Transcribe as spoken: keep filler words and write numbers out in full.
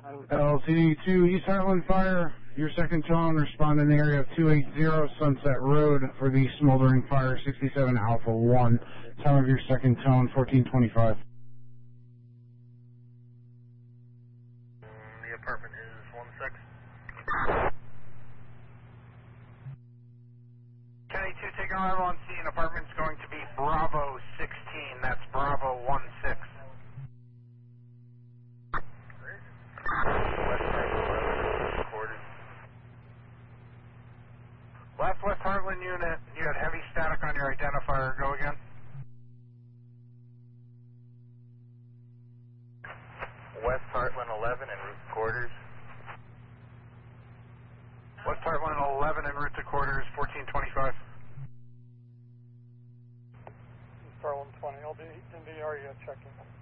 L C D two East Heartland Fire, your second tone, respond in the area of two eighty Sunset Road for the smoldering fire, sixty-seven Alpha one. Time of your second tone, fourteen twenty-five. The apartment is one six. County two, taking arrival on scene. Apartment's going to be Bravo sixteen. That's Bravo one six. Last West Heartland unit, you had heavy static on your identifier. Go again. West Heartland eleven en route to quarters. West Heartland eleven en route to quarters, fourteen twenty-five. Star one twenty, I'll be in the area checking.